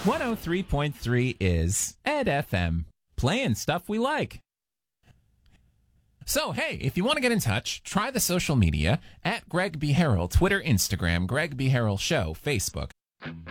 103.3 is Ed FM, playing stuff we like. So, hey, if you want to get in touch, try the social media at Greg B. Harrell, Twitter, Instagram, Greg B. Harrell Show, Facebook.